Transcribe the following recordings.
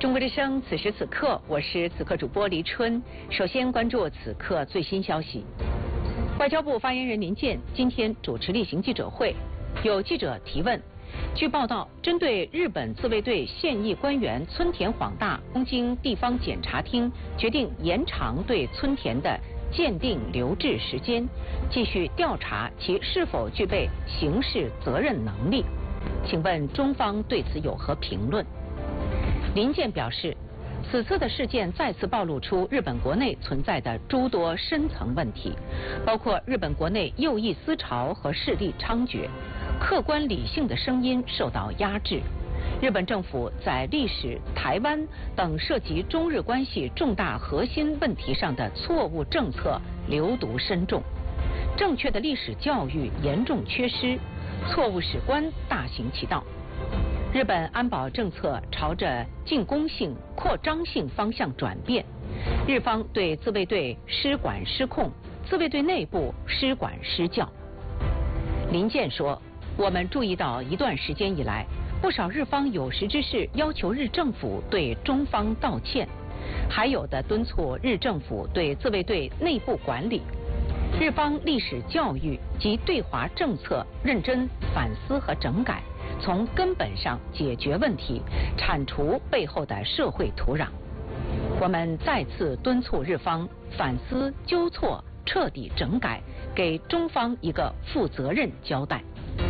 中国之声，此时此刻，我是此刻主播黎春。首先关注此刻最新消息。外交部发言人林健今天主持例行记者会，有记者提问。据报道，针对日本自卫队现役官员村田晃大，东京地方检察厅决定延长对村田的鉴定留置时间，继续调查其是否具备刑事责任能力。请问中方对此有何评论？林健表示，此次的事件再次暴露出日本国内存在的诸多深层问题，包括日本国内右翼思潮和势力猖獗，客观理性的声音受到压制。日本政府在历史、台湾等涉及中日关系重大核心问题上的错误政策流毒深重，正确的历史教育严重缺失，错误史观大行其道。日本安保政策朝着进攻性、扩张性方向转变，日方对自卫队失管失控，自卫队内部失管失教。林健说，我们注意到一段时间以来，不少日方有识之士要求日政府对中方道歉，还有的敦促日政府对自卫队内部管理、日方历史教育及对华政策认真反思和整改，从根本上解决问题，铲除背后的社会土壤。我们再次敦促日方反思纠错，彻底整改，给中方一个负责任交代。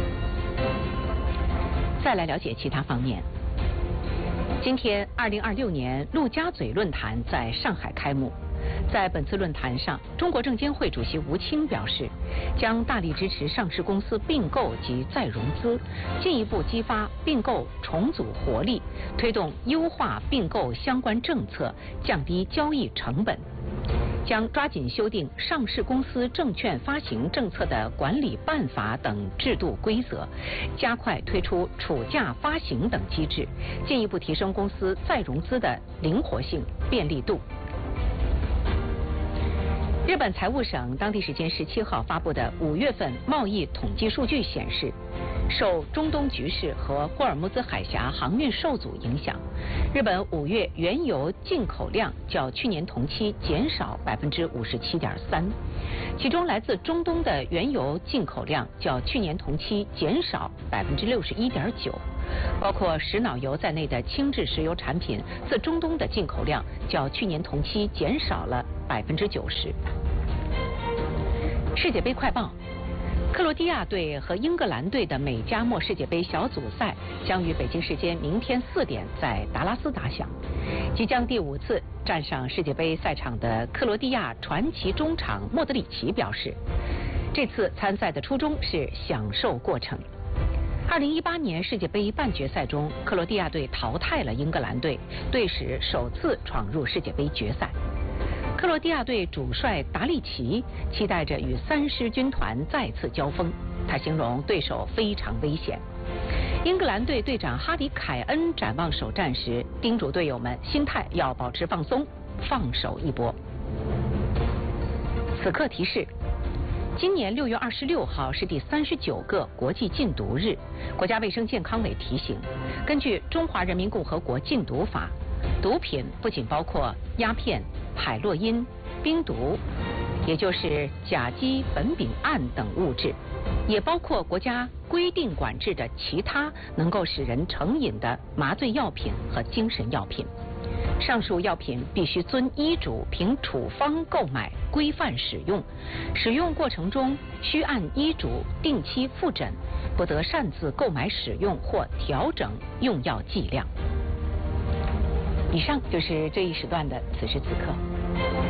再来了解其他方面。今天，2026年陆家嘴论坛在上海开幕。在本次论坛上，中国证监会主席吴清表示，将大力支持上市公司并购及再融资，进一步激发并购重组活力，推动优化并购相关政策，降低交易成本。将抓紧修订上市公司证券发行政策的管理办法等制度规则，加快推出储价发行等机制，进一步提升公司再融资的灵活性、便利度。日本财务省当地时间17号发布的5月份贸易统计数据显示，受中东局势和霍尔木兹海峡航运受阻影响，日本5月原油进口量较去年同期减少57.3%，其中来自中东的原油进口量较去年同期减少61.9%，包括石脑油在内的轻质石油产品自中东的进口量较去年同期减少了90%。世界杯快报：克罗地亚队和英格兰队的美加墨世界杯小组赛将于北京时间明天4点在达拉斯打响。即将第5次站上世界杯赛场的克罗地亚传奇中场莫德里奇表示，这次参赛的初衷是享受过程。2018年世界杯半决赛中，克罗地亚队淘汰了英格兰队，队史首次闯入世界杯决赛。克罗地亚队主帅达利奇期待着与三狮军团再次交锋，他形容对手非常危险。英格兰队队长哈里凯恩展望首战时，叮嘱队友们心态要保持放松，放手一搏。此刻提示：今年6月26号是第39个国际禁毒日。国家卫生健康委提醒，根据《中华人民共和国禁毒法》，毒品不仅包括鸦片、海洛因、冰毒，也就是甲基苯丙胺等物质，也包括国家规定管制的其他能够使人成瘾的麻醉药品和精神药品。上述药品必须遵医嘱凭处方购买，规范使用。使用过程中需按医嘱定期复诊，不得擅自购买使用或调整用药剂量。以上就是这一时段的此时此刻。